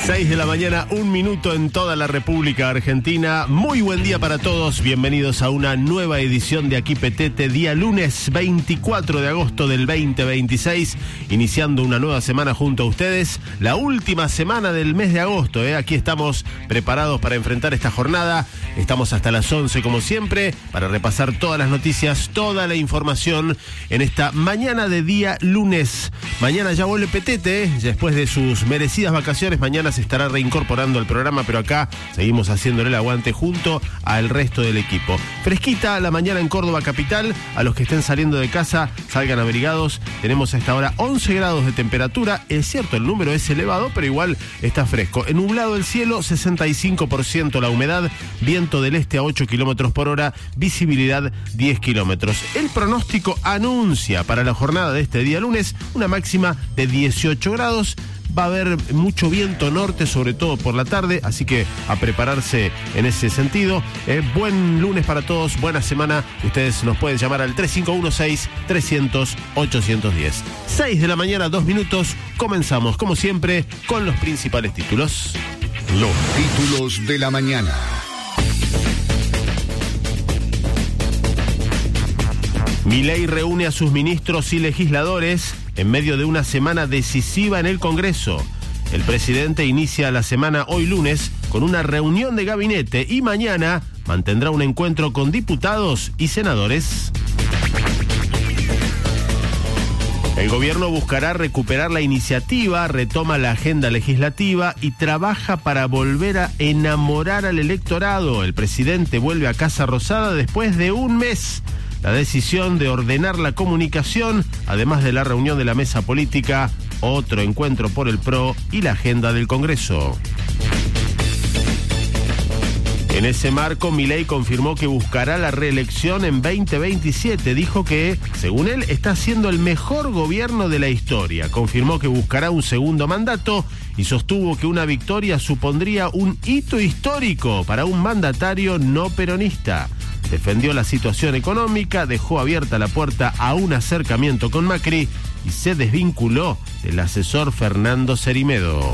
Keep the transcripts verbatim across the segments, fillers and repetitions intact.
seis de la mañana, un minuto en toda la República Argentina. Muy buen día para todos. Bienvenidos a una nueva edición de Aquí Petete, día lunes veinticuatro de agosto del veinte veintiséis. Iniciando una nueva semana junto a ustedes. La última semana del mes de agosto. ¿eh? Aquí estamos preparados para enfrentar esta jornada. Estamos hasta las once como siempre para repasar todas las noticias, toda la información en esta mañana de día lunes. Mañana ya vuelve Petete, ¿eh? después de sus merecidas vacaciones. Mañana se estará reincorporando al programa, pero acá seguimos haciéndole el aguante junto al resto del equipo. Fresquita la mañana en Córdoba capital. A los que estén saliendo de casa, salgan abrigados. Tenemos a esta hora once grados de temperatura. Es cierto, el número es elevado, pero igual está fresco. Nublado el cielo, sesenta y cinco por ciento la humedad, viento del este a ocho kilómetros por hora, visibilidad diez kilómetros. El pronóstico anuncia para la jornada de este día lunes una máxima de dieciocho grados. Va a haber mucho viento norte, sobre todo por la tarde, así que a prepararse en ese sentido. Eh, buen lunes para todos, buena semana. Ustedes nos pueden llamar al tres cinco uno seis, trescientos, ochocientos diez. seis de la mañana, dos minutos. Comenzamos, como siempre, con los principales títulos. Los títulos de la mañana. Milei reúne a sus ministros y legisladores en medio de una semana decisiva en el Congreso. El presidente inicia la semana hoy lunes con una reunión de gabinete y mañana mantendrá un encuentro con diputados y senadores. El gobierno buscará recuperar la iniciativa, retoma la agenda legislativa y trabaja para volver a enamorar al electorado. El presidente vuelve a Casa Rosada después de un mes. La decisión de ordenar la comunicación, además de la reunión de la mesa política, otro encuentro por el P R O y la agenda del Congreso. En ese marco, Milei confirmó que buscará la reelección en veinte veintisiete. Dijo que, según él, está siendo el mejor gobierno de la historia. Confirmó que buscará un segundo mandato y sostuvo que una victoria supondría un hito histórico para un mandatario no peronista. Defendió la situación económica, dejó abierta la puerta a un acercamiento con Macri y se desvinculó del asesor Fernando Cerimedo.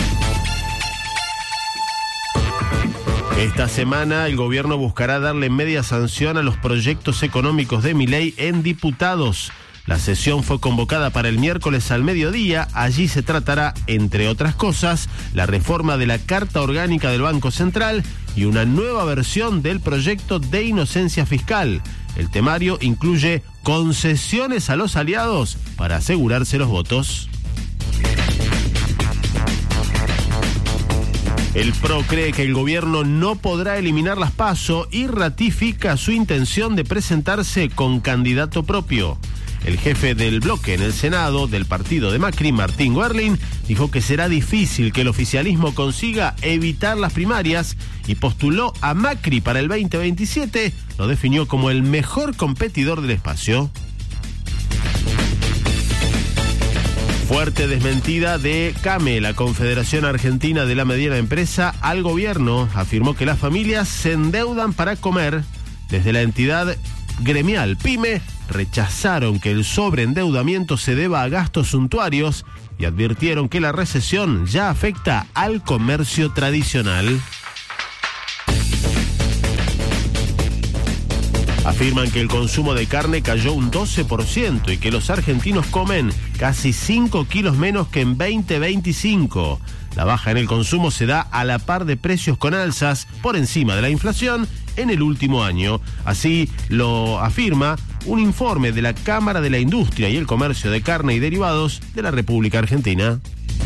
Esta semana el gobierno buscará darle media sanción a los proyectos económicos de Milei en diputados. La sesión fue convocada para el miércoles al mediodía. Allí se tratará, entre otras cosas, la reforma de la Carta Orgánica del Banco Central y una nueva versión del proyecto de inocencia fiscal. El temario incluye concesiones a los aliados para asegurarse los votos. El P R O cree que el gobierno no podrá eliminar las PASO y ratifica su intención de presentarse con candidato propio. El jefe del bloque en el Senado del partido de Macri, Martín Werling, dijo que será difícil que el oficialismo consiga evitar las primarias y postuló a Macri para el veinte veintisiete. Lo definió como el mejor competidor del espacio. Fuerte desmentida de CAME, la Confederación Argentina de la Mediana Empresa, al gobierno. Afirmó que las familias se endeudan para comer. Desde la entidad gremial PYME rechazaron que el sobreendeudamiento se deba a gastos suntuarios y advirtieron que la recesión ya afecta al comercio tradicional. Afirman que el consumo de carne cayó un doce por ciento y que los argentinos comen casi cinco kilos menos que en veinte veinticinco. La baja en el consumo se da a la par de precios con alzas por encima de la inflación en el último año. Así lo afirma un informe de la Cámara de la Industria y el Comercio de Carne y Derivados de la República Argentina.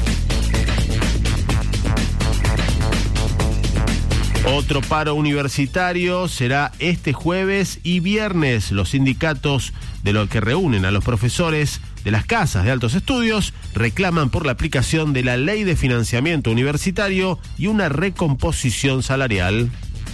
Otro paro universitario será este jueves y viernes. Los sindicatos de los que reúnen a los profesores de las casas de altos estudios reclaman por la aplicación de la Ley de Financiamiento Universitario y una recomposición salarial.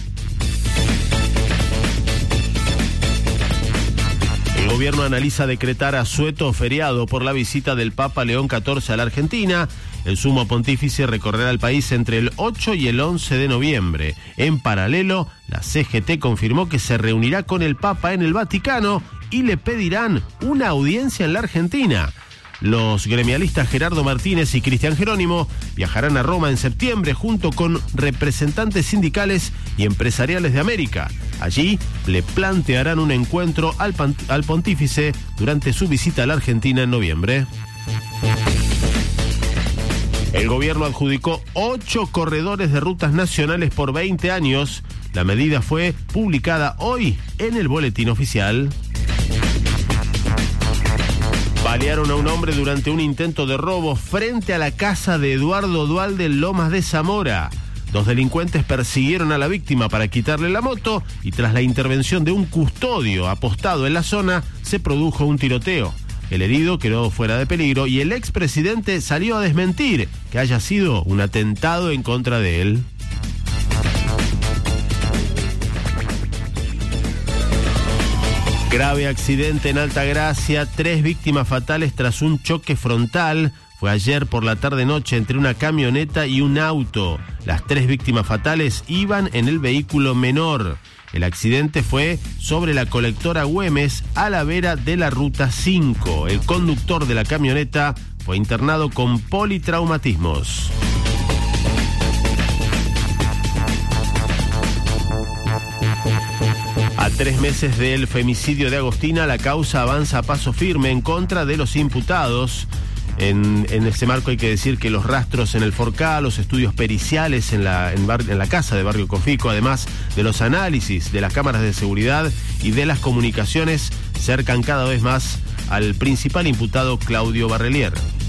El gobierno analiza decretar asueto feriado por la visita del Papa León catorce a la Argentina. El sumo pontífice recorrerá el país entre el ocho y el once de noviembre. En paralelo, la C G T confirmó que se reunirá con el Papa en el Vaticano y le pedirán una audiencia en la Argentina. Los gremialistas Gerardo Martínez y Cristian Jerónimo viajarán a Roma en septiembre junto con representantes sindicales y empresariales de América. Allí le plantearán un encuentro al, al pontífice durante su visita a la Argentina en noviembre. El gobierno adjudicó ocho corredores de rutas nacionales por veinte años. La medida fue publicada hoy en el boletín oficial. Balearon a un hombre durante un intento de robo frente a la casa de Eduardo Duhalde en Lomas de Zamora. Dos delincuentes persiguieron a la víctima para quitarle la moto y tras la intervención de un custodio apostado en la zona, se produjo un tiroteo. El herido quedó fuera de peligro y el expresidente salió a desmentir que haya sido un atentado en contra de él. Grave accidente en Altagracia, tres víctimas fatales tras un choque frontal. Fue ayer por la tarde-noche entre una camioneta y un auto. Las tres víctimas fatales iban en el vehículo menor. El accidente fue sobre la colectora Güemes, a la vera de la Ruta cinco. El conductor de la camioneta fue internado con politraumatismos. A tres meses del femicidio de Agostina, la causa avanza a paso firme en contra de los imputados. En, en ese marco hay que decir que los rastros en el Forcá, los estudios periciales en la, en, bar, en la casa de Barrio Cofico, además de los análisis de las cámaras de seguridad y de las comunicaciones, cercan cada vez más al principal imputado, Claudio Barrelier.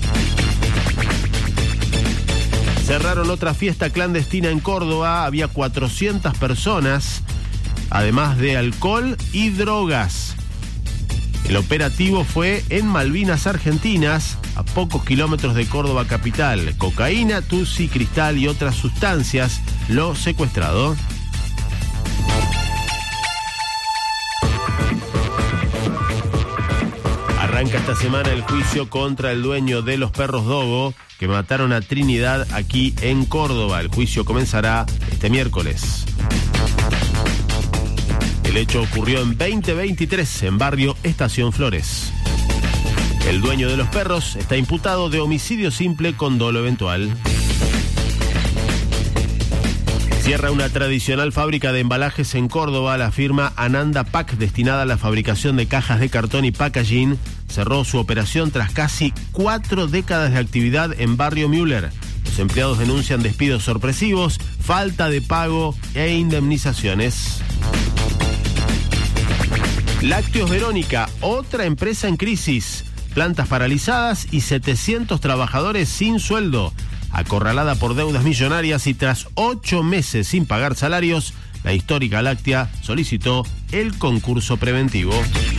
Cerraron otra fiesta clandestina en Córdoba, había cuatrocientas personas, además de alcohol y drogas. El operativo fue en Malvinas Argentinas, a pocos kilómetros de Córdoba capital. Cocaína, tusi, cristal y otras sustancias, lo secuestrado. Arranca esta semana el juicio contra el dueño de los perros Dogo, que mataron a Trinidad aquí en Córdoba. El juicio comenzará este miércoles. El hecho ocurrió en veinte veintitrés en barrio Estación Flores. El dueño de los perros está imputado de homicidio simple con dolo eventual. Cierra una tradicional fábrica de embalajes en Córdoba. La firma Ananda Pack, destinada a la fabricación de cajas de cartón y packaging, cerró su operación tras casi cuatro décadas de actividad en Barrio Müller. Los empleados denuncian despidos sorpresivos, falta de pago e indemnizaciones. Lácteos Verónica, otra empresa en crisis. Plantas paralizadas y setecientos trabajadores sin sueldo. Acorralada por deudas millonarias y tras ocho meses sin pagar salarios, la histórica láctea solicitó el concurso preventivo.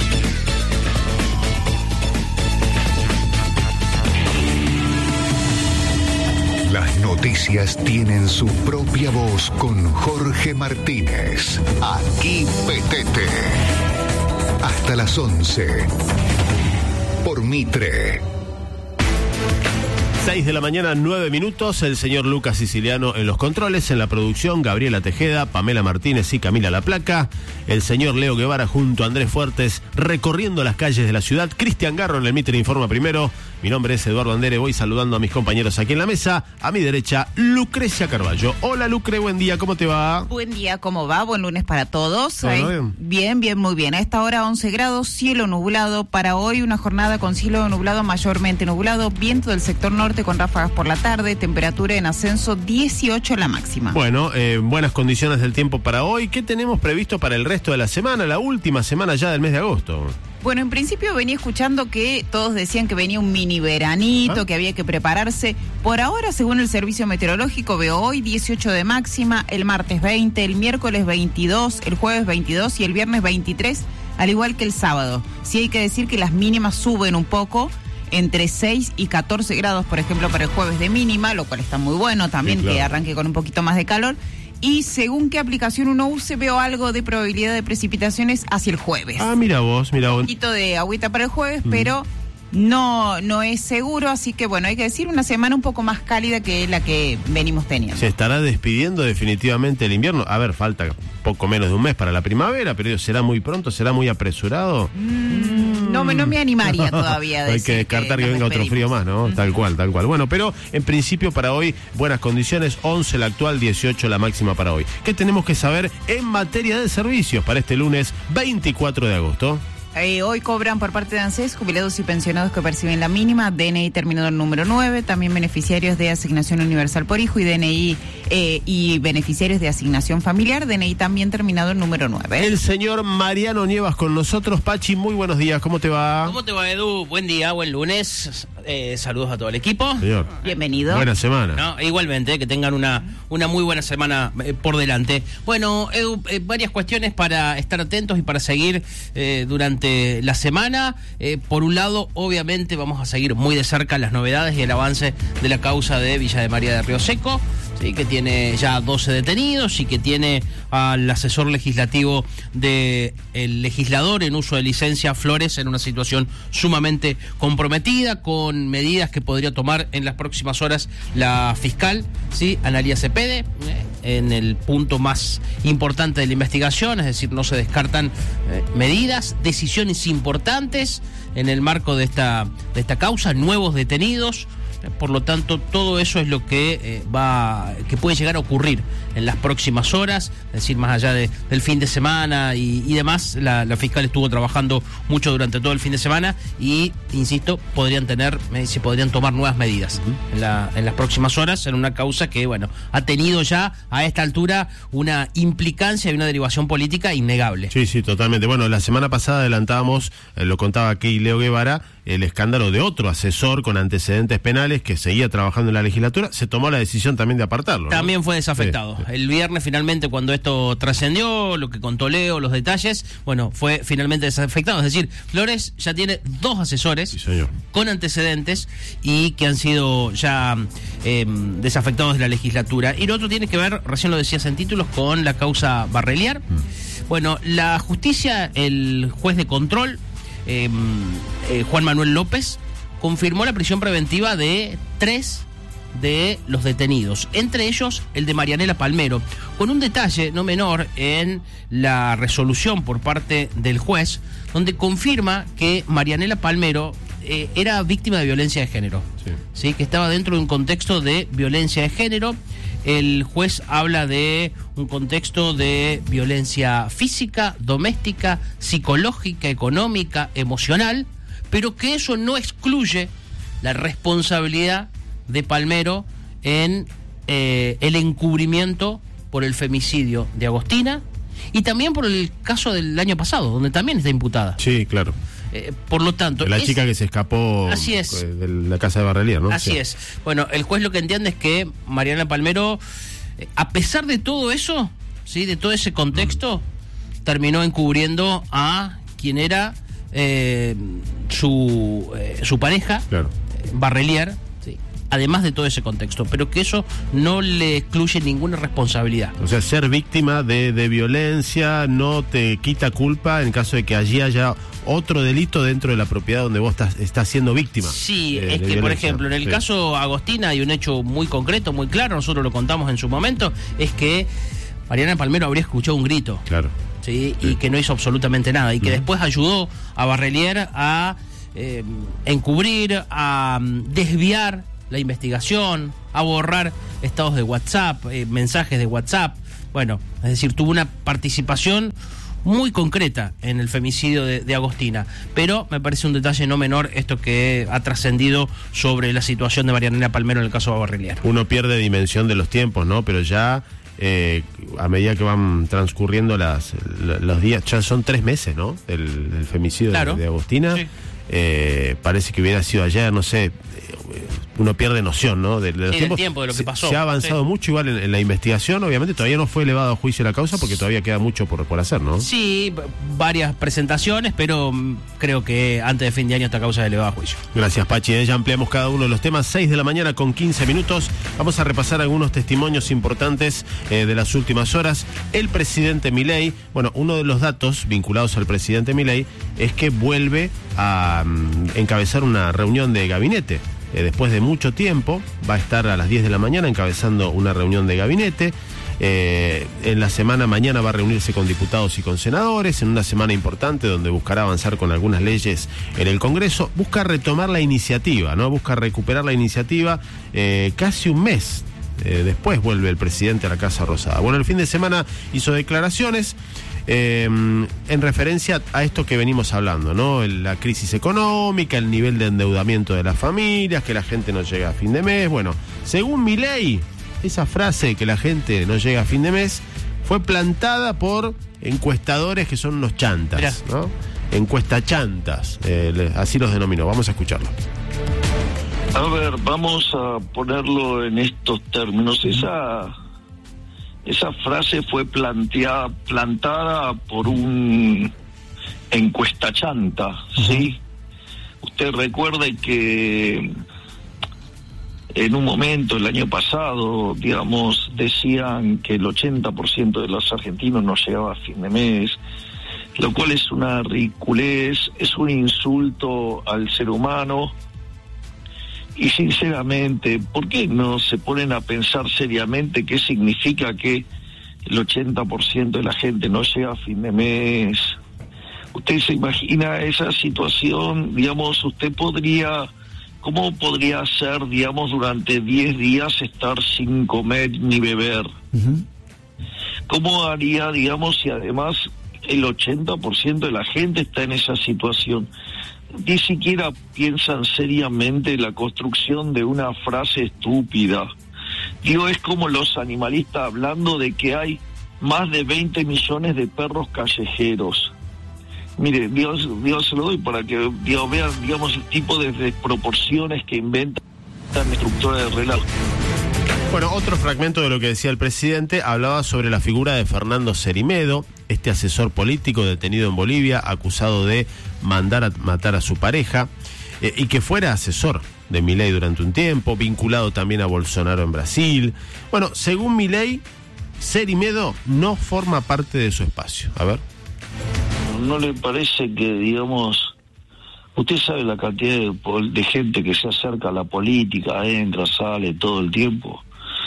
Las noticias tienen su propia voz con Jorge Martínez. Aquí Petete. Hasta las once. Por Mitre. seis de la mañana, nueve minutos. El señor Lucas Siciliano en los controles, en la producción, Gabriela Tejeda, Pamela Martínez y Camila La Placa. El señor Leo Guevara junto a Andrés Fuertes recorriendo las calles de la ciudad. Cristian Garro en el Mitre Informa primero. Mi nombre es Eduardo Andere, voy saludando a mis compañeros aquí en la mesa. A mi derecha, Lucrecia Carballo. Hola Lucre, buen día, ¿cómo te va? Buen día, ¿cómo va? Buen lunes para todos. ¿Todo ¿eh? bien? Bien, bien, muy bien. A esta hora once grados, cielo nublado. Para hoy una jornada con cielo nublado, mayormente nublado. Viento del sector norte con ráfagas por la tarde. Temperatura en ascenso, dieciocho la máxima. Bueno, eh, buenas condiciones del tiempo para hoy. ¿Qué tenemos previsto para el resto de la semana? La última semana ya del mes de agosto. Bueno, en principio venía escuchando que todos decían que venía un mini veranito, ¿Ah? que había que prepararse. Por ahora, según el servicio meteorológico, veo hoy dieciocho de máxima, el martes veinte, el miércoles veintidós, el jueves veintidós y el viernes veintitrés, al igual que el sábado. Sí hay que decir que las mínimas suben un poco, entre seis y catorce grados, por ejemplo, para el jueves de mínima, lo cual está muy bueno también, sí, claro, que arranque con un poquito más de calor. Y según qué aplicación uno use, veo algo de probabilidad de precipitaciones hacia el jueves. Ah, mira vos, mira vos. Un poquito de agüita para el jueves, mm. pero no, no es seguro, así que bueno, hay que decir una semana un poco más cálida que la que venimos teniendo. Se estará despidiendo definitivamente el invierno. A ver, falta poco menos de un mes para la primavera, pero ¿será muy pronto? ¿Será muy apresurado? Mm, no, no, me, no me animaría todavía. Hay que descartar que, que venga otro frío más, ¿no? Uh-huh. Tal cual, tal cual. Bueno, pero en principio para hoy, buenas condiciones, once la actual, dieciocho la máxima para hoy. ¿Qué tenemos que saber en materia de servicios para este lunes veinticuatro de agosto? Eh, hoy cobran por parte de ANSES jubilados y pensionados que perciben la mínima, D N I terminado en número nueve, también beneficiarios de asignación universal por hijo y D N I eh, y beneficiarios de asignación familiar, D N I también terminado en número nueve. El señor Mariano Nievas con nosotros. Pachi, muy buenos días, ¿cómo te va? ¿Cómo te va, Edu? Buen día, buen lunes, eh, saludos a todo el equipo. Señor. Bienvenido. Buena semana. No, igualmente, que tengan una, una muy buena semana eh, por delante. Bueno, Edu, eh, varias cuestiones para estar atentos y para seguir eh, durante la semana. Eh, por un lado, obviamente, vamos a seguir muy de cerca las novedades y el avance de la causa de Villa de María de Río Seco, ¿sí? Que tiene ya doce detenidos y que tiene al asesor legislativo del legislador en uso de licencia, Flores, en una situación sumamente comprometida, con medidas que podría tomar en las próximas horas la fiscal, ¿sí? Analía Cepede, eh, en el punto más importante de la investigación, es decir, no se descartan eh, medidas, decisiones importantes en el marco de esta, de esta causa, nuevos detenidos. Por lo tanto, todo eso es lo que eh, va, que puede llegar a ocurrir en las próximas horas, es decir, más allá de, del fin de semana y, y demás. La, la fiscal estuvo trabajando mucho durante todo el fin de semana y, insisto, podrían tener, se podrían tomar nuevas medidas uh-huh. en, la, en las próximas horas en una causa que, bueno, ha tenido ya a esta altura una implicancia y una derivación política innegable. Sí, sí, totalmente. Bueno, la semana pasada adelantábamos, eh, lo contaba aquí Leo Guevara, el escándalo de otro asesor con antecedentes penales que seguía trabajando en la legislatura. Se tomó la decisión también de apartarlo, ¿no? También fue desafectado. Sí, sí. El viernes, finalmente, cuando esto trascendió, lo que contó Leo, los detalles, bueno, fue finalmente desafectado. Es decir, Flores ya tiene dos asesores sí, señor. con antecedentes y que han sido ya eh, desafectados de la legislatura. Y lo otro tiene que ver, recién lo decías en títulos, con la causa Barreliar. Mm. Bueno, la justicia, el juez de control, Eh, eh, Juan Manuel López, confirmó la prisión preventiva de tres de los detenidos, entre ellos el de Marianela Palmero, con un detalle no menor en la resolución por parte del juez, donde confirma que Marianela Palmero eh, era víctima de violencia de género, sí. ¿sí? Que estaba dentro de un contexto de violencia de género. El juez habla de un contexto de violencia física, doméstica, psicológica, económica, emocional, pero que eso no excluye la responsabilidad de Palmero en eh, el encubrimiento por el femicidio de Agostina y también por el caso del año pasado, donde también está imputada. Sí, claro. Eh, por lo tanto... La es, chica que se escapó así es. de la casa de Barreliar, ¿no? Así sí. es. Bueno, el juez lo que entiende es que Mariana Palmero, eh, a pesar de todo eso, ¿sí? De todo ese contexto, mm. terminó encubriendo a quien era eh, su, eh, su pareja, claro. eh, Barreliar, ¿sí? Además de todo ese contexto, pero que eso no le excluye ninguna responsabilidad. O sea, ser víctima de, de violencia no te quita culpa en caso de que allí haya otro delito dentro de la propiedad donde vos estás, estás siendo víctima. Sí, eh, es que, violencia. Por ejemplo, en el sí. caso Agostina hay un hecho muy concreto, muy claro, nosotros lo contamos en su momento, es que Mariana Palmero habría escuchado un grito. Claro. ¿sí? Sí. Y que no hizo absolutamente nada, y que uh-huh. después ayudó a Barreliar a eh, encubrir, a um, desviar la investigación, a borrar estados de WhatsApp, eh, mensajes de WhatsApp. Bueno, es decir, tuvo una participación muy concreta en el femicidio de, de Agostina, pero me parece un detalle no menor esto que ha trascendido sobre la situación de Marianela Palmero en el caso de Barreliar. Uno pierde dimensión de los tiempos, ¿no? Pero ya eh, a medida que van transcurriendo las, los días, ya son tres meses, ¿no? Del, del femicidio claro. de, de Agostina. Sí. Eh, parece que hubiera sido ayer, no sé. Uno pierde noción, ¿no? De, de los sí, tiempos. tiempo de lo que pasó. Se, se ha avanzado sí. mucho igual en, en la investigación, obviamente todavía no fue elevado a juicio la causa porque todavía queda mucho por, por hacer, ¿no? Sí, varias presentaciones, pero creo que antes de fin de año esta causa es elevada a juicio. Gracias, Pachi. Ya ampliamos cada uno de los temas. seis de la mañana con quince minutos. Vamos a repasar algunos testimonios importantes eh, de las últimas horas. El presidente Milei, bueno, uno de los datos vinculados al presidente Milei es que vuelve a um, encabezar una reunión de gabinete. Eh, después de mucho tiempo, va a estar a las diez de la mañana encabezando una reunión de gabinete. Eh, en la semana mañana va a reunirse con diputados y con senadores, en una semana importante donde buscará avanzar con algunas leyes en el Congreso. Busca retomar la iniciativa, ¿no? Busca recuperar la iniciativa eh, casi un mes. Eh, después vuelve el presidente a la Casa Rosada. Bueno, el fin de semana hizo declaraciones eh, en referencia a esto que venimos hablando, ¿no? La crisis económica, el nivel de endeudamiento de las familias, que la gente no llega a fin de mes. Bueno, según Milei, esa frase que la gente no llega a fin de mes fue plantada por encuestadores que son unos chantas, ¿no? Encuesta chantas, eh, así los denominó. Vamos a escucharlo. A ver, vamos a ponerlo en estos términos. Esa esa frase fue planteada, plantada por un encuesta chanta, ¿sí? Uh-huh. Usted recuerde que en un momento, el año pasado, digamos, decían que el ochenta por ciento de los argentinos no llegaba a fin de mes, lo cual es una ridiculez, es un insulto al ser humano. Y sinceramente, ¿por qué no se ponen a pensar seriamente qué significa que el ochenta por ciento de la gente no llega a fin de mes? Usted se imagina esa situación, digamos, usted podría... ¿Cómo podría ser, digamos, durante diez días estar sin comer ni beber? Uh-huh. ¿Cómo haría, digamos, si además el ochenta por ciento de la gente está en esa situación? Ni siquiera piensan seriamente la construcción de una frase estúpida. Digo, es como los animalistas hablando de que hay más de veinte millones de perros callejeros. Mire, Dios, Dios se lo doy para que Dios vean, digamos, el tipo de desproporciones que inventan la estructura de relato. Bueno, otro fragmento de lo que decía el presidente hablaba sobre la figura de Fernando Cerimedo, este asesor político detenido en Bolivia, acusado de mandar a matar a su pareja, eh, y que fuera asesor de Milei durante un tiempo, vinculado también a Bolsonaro en Brasil. Bueno, según Milei, Cerimedo no forma parte de su espacio. A ver. ¿No le parece que, digamos, usted sabe la cantidad de, de gente que se acerca a la política, entra, sale todo el tiempo?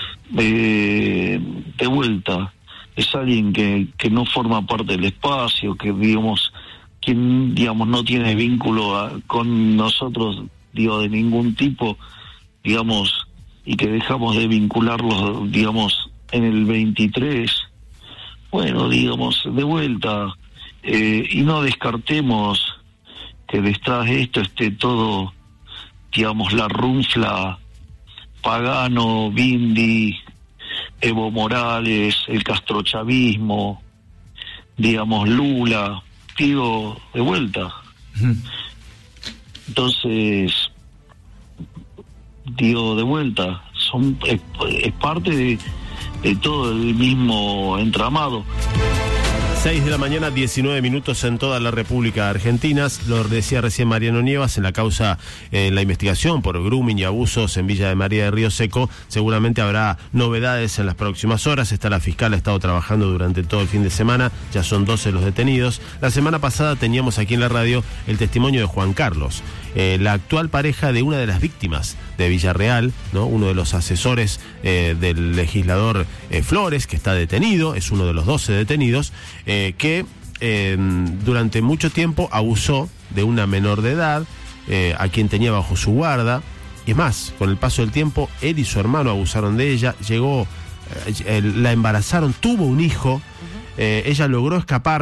Eh, de vuelta, es alguien que, que no forma parte del espacio, que, digamos, quien, digamos, no tiene vínculo a, con nosotros, digo, de ningún tipo, digamos, y que dejamos de vincularlos, digamos, en el veintitrés. Bueno, digamos, de vuelta... Eh, y no descartemos que detrás de esto esté todo, digamos, la runfla, Pagano, Bindi, Evo Morales, el castrochavismo, digamos, Lula, digo, de vuelta. Entonces, digo, de vuelta, son es, es parte de, de todo el mismo entramado. seis de la mañana, diecinueve minutos en toda la República Argentina. Lo decía recién Mariano Nievas, en la causa, en eh, la investigación por grooming y abusos en Villa de María de Río Seco. Seguramente habrá novedades en las próximas horas. Está la fiscal, ha estado trabajando durante todo el fin de semana. Ya son doce los detenidos. La semana pasada teníamos aquí en la radio el testimonio de Juan Carlos, eh, la actual pareja de una de las víctimas de Villarreal, ¿no? Uno de los asesores eh, del legislador eh, Flores, que está detenido, es uno de los doce detenidos. Eh, que eh, durante mucho tiempo abusó de una menor de edad, eh, a quien tenía bajo su guarda, y es más, con el paso del tiempo, él y su hermano abusaron de ella, llegó, eh, la embarazaron, tuvo un hijo, eh, ella logró escapar.